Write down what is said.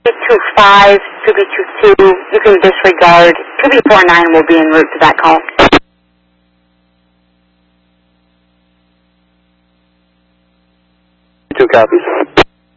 225, 2B22, you can disregard. 2B49 will be en route to that call. 2 copies.